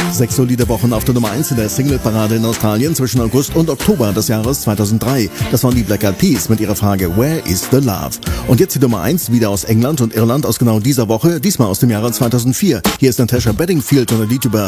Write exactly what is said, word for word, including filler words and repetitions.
Sechs solide Wochen auf der Nummer eins in der Single-Parade in Australien zwischen August und Oktober des Jahres zweitausenddrei. Das waren die Black Eyed Peas mit ihrer Frage Where is the Love? Und jetzt die Nummer eins, wieder aus England und Irland aus genau dieser Woche, diesmal aus dem Jahre zweitausendvier. Hier ist Natasha Bedingfield und der Lied über